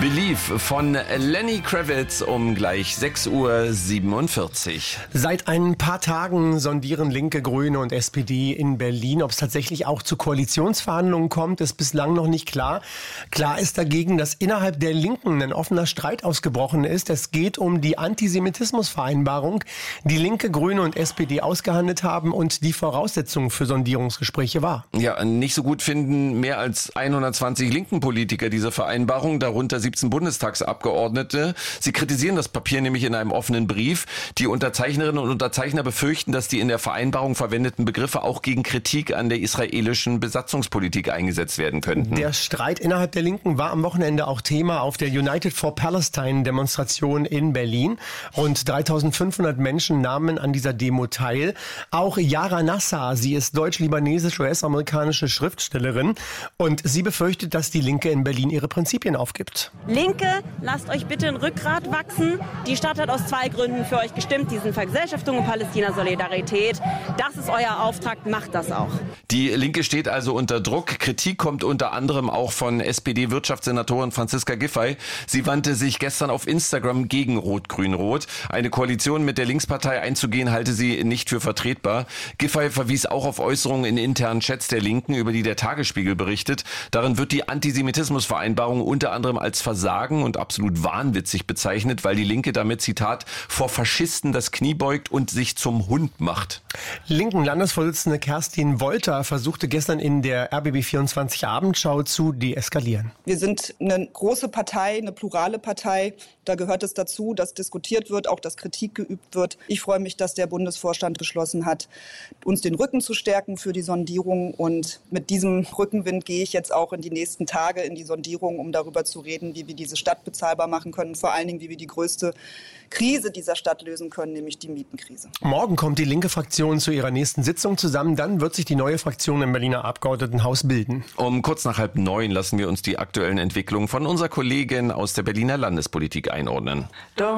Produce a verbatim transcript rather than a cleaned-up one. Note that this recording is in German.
Believe von Lenny Kravitz um gleich sechs Uhr siebenundvierzig. Seit ein paar Tagen sondieren Linke, Grüne und S P D in Berlin. Ob es tatsächlich auch zu Koalitionsverhandlungen kommt, ist bislang noch nicht klar. Klar ist dagegen, dass innerhalb der Linken ein offener Streit ausgebrochen ist. Es geht um die Antisemitismusvereinbarung, die Linke, Grüne und S P D ausgehandelt haben und die Voraussetzung für Sondierungsgespräche war. Ja, nicht so gut finden mehr als hundertzwanzig linken Politiker diese Vereinbarung, darunter siebzehn Bundestagsabgeordnete. Sie kritisieren das Papier nämlich in einem offenen Brief. Die Unterzeichnerinnen und Unterzeichner befürchten, dass die in der Vereinbarung verwendeten Begriffe auch gegen Kritik an der israelischen Besatzungspolitik eingesetzt werden könnten. Der Streit innerhalb der Linken war am Wochenende auch Thema auf der United for Palestine Demonstration in Berlin. Rund dreitausendfünfhundert Menschen nahmen an dieser Demo teil. Auch Yara Nassar, sie ist deutsch-libanesisch-U S-amerikanische Schriftstellerin und sie befürchtet, dass die Linke in Berlin ihre Prinzipien aufgibt. Linke, lasst euch bitte ein Rückgrat wachsen. Die Stadt hat aus zwei Gründen für euch gestimmt. Die sind Vergesellschaftung und Palästina-Solidarität. Das ist euer Auftrag, macht das auch. Die Linke steht also unter Druck. Kritik kommt unter anderem auch von S P D-Wirtschaftssenatorin Franziska Giffey. Sie wandte sich gestern auf Instagram gegen Rot-Grün-Rot. Eine Koalition mit der Linkspartei einzugehen, halte sie nicht für vertretbar. Giffey verwies auch auf Äußerungen in internen Chats der Linken, über die der Tagesspiegel berichtet. Darin wird die Antisemitismusvereinbarung unter anderem als Versagen und absolut wahnwitzig bezeichnet, weil die Linke damit, Zitat, vor Faschisten das Knie beugt und sich zum Hund macht. Linken Landesvorsitzende Kerstin Wolter versuchte gestern in der R B B vierundzwanzig Abendschau zu deeskalieren. Wir sind eine große Partei, eine plurale Partei. Da gehört es dazu, dass diskutiert wird, auch dass Kritik geübt wird. Ich freue mich, dass der Bundesvorstand beschlossen hat, uns den Rücken zu stärken für die Sondierung. Und mit diesem Rückenwind gehe ich jetzt auch in die nächsten Tage in die Sondierung, um darüber zu reden, wie wir diese Stadt bezahlbar machen können. Vor allen Dingen, wie wir die größte Krise dieser Stadt lösen können, nämlich die Mietenkrise. Morgen kommt die linke Fraktion zu ihrer nächsten Sitzung zusammen. Dann wird sich die neue Fraktion im Berliner Abgeordnetenhaus bilden. Um kurz nach halb neun lassen wir uns die aktuellen Entwicklungen von unserer Kollegin aus der Berliner Landespolitik einordnen.